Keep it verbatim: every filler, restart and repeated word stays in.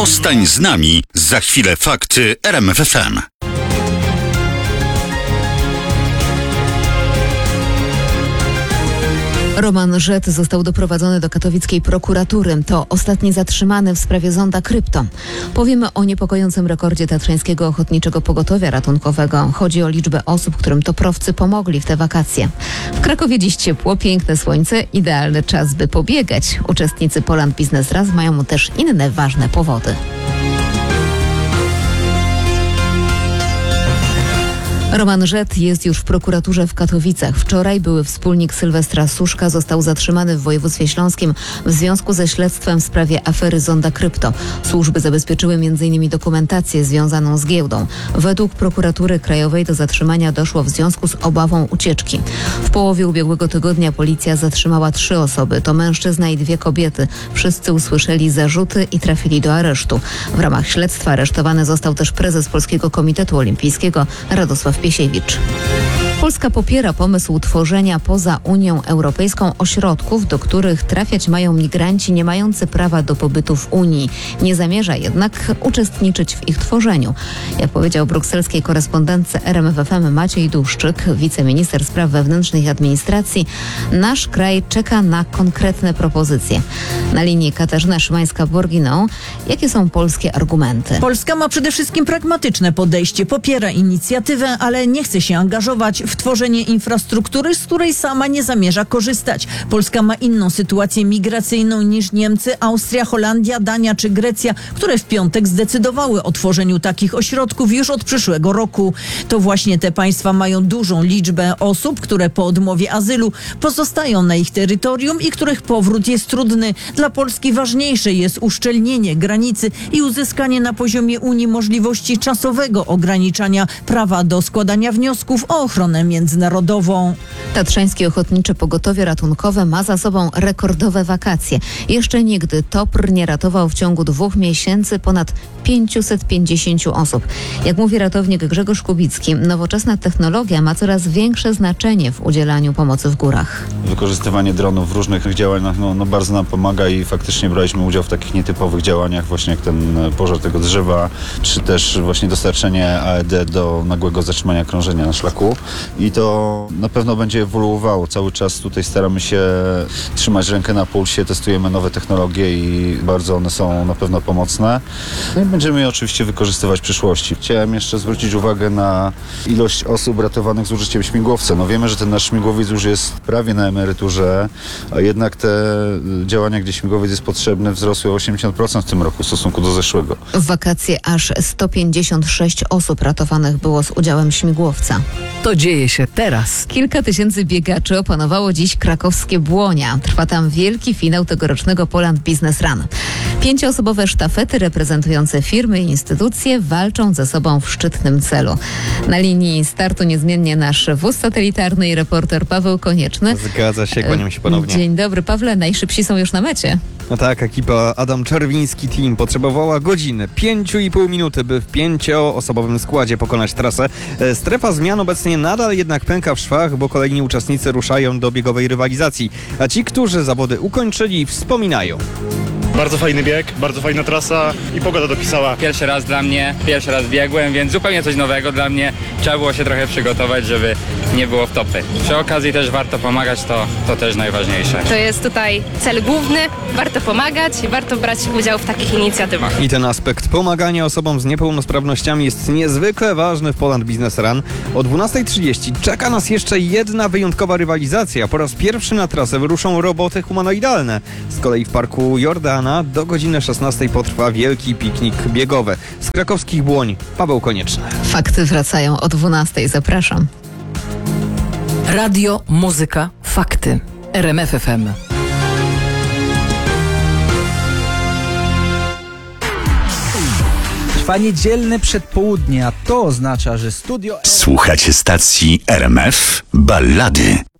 Zostań z nami. Za chwilę fakty R M F F M. Roman Rzet został doprowadzony do katowickiej prokuratury. To ostatni zatrzymany w sprawie zonda krypto. Powiemy o niepokojącym rekordzie Tatrzańskiego Ochotniczego Pogotowia Ratunkowego. Chodzi o liczbę osób, którym toprowcy pomogli w te wakacje. W Krakowie dziś ciepło, piękne słońce, idealny czas, by pobiegać. Uczestnicy Poland Business Run mają też inne ważne powody. Roman Rzet jest już w prokuraturze w Katowicach. Wczoraj były wspólnik Sylwestra Suszka został zatrzymany w województwie śląskim w związku ze śledztwem w sprawie afery Zonda Krypto. Służby zabezpieczyły między innymi dokumentację związaną z giełdą. Według prokuratury krajowej do zatrzymania doszło w związku z obawą ucieczki. W połowie ubiegłego tygodnia policja zatrzymała trzy osoby. To mężczyzna i dwie kobiety. Wszyscy usłyszeli zarzuty i trafili do aresztu. W ramach śledztwa aresztowany został też prezes Polskiego Komitetu Olimpijskiego Radosław Piesiewicz. Polska popiera pomysł tworzenia poza Unią Europejską ośrodków, do których trafiać mają migranci nie mający prawa do pobytu w Unii. Nie zamierza jednak uczestniczyć w ich tworzeniu. Jak powiedział brukselskiej korespondentce R M F F M Maciej Duszczyk, wiceminister spraw wewnętrznych i administracji, nasz kraj czeka na konkretne propozycje. Na linii Katarzyna Szymańska-Borginą. Jakie są polskie argumenty? Polska ma przede wszystkim pragmatyczne podejście. Popiera inicjatywę, ale nie chce się angażować w tworzenie infrastruktury, z której sama nie zamierza korzystać. Polska ma inną sytuację migracyjną niż Niemcy, Austria, Holandia, Dania czy Grecja, które w piątek zdecydowały o tworzeniu takich ośrodków już od przyszłego roku. To właśnie te państwa mają dużą liczbę osób, które po odmowie azylu pozostają na ich terytorium i których powrót jest trudny. Dla Polski ważniejsze jest uszczelnienie granicy i uzyskanie na poziomie Unii możliwości czasowego ograniczania prawa do składania wniosków o ochronę międzynarodową. Tatrzańskie Ochotnicze Pogotowie Ratunkowe ma za sobą rekordowe wakacje. Jeszcze nigdy TOPR nie ratował w ciągu dwóch miesięcy ponad pięćset pięćdziesiąt osób. Jak mówi ratownik Grzegorz Kubicki, nowoczesna technologia ma coraz większe znaczenie w udzielaniu pomocy w górach. Wykorzystywanie dronów w różnych działaniach no, no bardzo nam pomaga i faktycznie braliśmy udział w takich nietypowych działaniach, właśnie jak ten pożar tego drzewa, czy też właśnie dostarczenie A E D do nagłego zatrzymania krążenia na szlaku. I to na pewno będzie ewoluowało. Cały czas tutaj staramy się trzymać rękę na pulsie, testujemy nowe technologie i bardzo one są na pewno pomocne. No i będziemy je oczywiście wykorzystywać w przyszłości. Chciałem jeszcze zwrócić uwagę na ilość osób ratowanych z użyciem śmigłowca. No wiemy, że ten nasz śmigłowiec już jest prawie na emeryturze, a jednak te działania, gdzie śmigłowiec jest potrzebny, wzrosły o osiemdziesiąt procent w tym roku w stosunku do zeszłego. W wakacje aż sto pięćdziesiąt sześć osób ratowanych było z udziałem śmigłowca. To dzieje się teraz. Kilka tysięcy biegaczy opanowało dziś krakowskie Błonia. Trwa tam wielki finał tegorocznego Poland Business Run. Pięcioosobowe sztafety reprezentujące firmy i instytucje walczą ze sobą w szczytnym celu. Na linii startu niezmiennie nasz wóz satelitarny i reporter Paweł Konieczny. Zgadza się, kłaniam się ponownie. Dzień dobry, Pawle. Najszybsi są już na mecie. No tak, ekipa Adam Czerwiński Team potrzebowała godziny, pięciu i pół minuty, by w pięcioosobowym składzie pokonać trasę. Strefa zmian obecnie nadal jednak pęka w szwach, bo kolejni uczestnicy ruszają do biegowej rywalizacji. A ci, którzy zawody ukończyli, wspominają. Bardzo fajny bieg, bardzo fajna trasa i pogoda dopisała. Pierwszy raz dla mnie, pierwszy raz biegłem, więc zupełnie coś nowego dla mnie. Trzeba było się trochę przygotować, żeby nie było wtopy. Przy okazji też warto pomagać, to, to też najważniejsze. To jest tutaj cel główny, warto pomagać i warto brać udział w takich inicjatywach. I ten aspekt pomagania osobom z niepełnosprawnościami jest niezwykle ważny w Poland Business Run. O dwunastej trzydzieści czeka nas jeszcze jedna wyjątkowa rywalizacja. Po raz pierwszy na trasę wyruszą roboty humanoidalne. Z kolei w parku Jordana do godziny szesnastej potrwa wielki piknik biegowy. Z krakowskich Błoń Paweł Konieczny. Fakty wracają o dwunastej. Zapraszam. Radio, muzyka, fakty. R M F F M. Trwa niedzielne przedpołudnie, a to oznacza, że studio... Słuchacie stacji R M F Ballady.